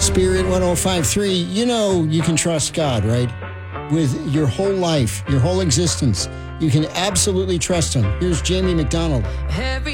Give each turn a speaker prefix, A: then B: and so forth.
A: Spirit 105.3, you know you can trust God, right? With your whole life, your whole existence. You can absolutely trust him. Here's Jamie McDonald.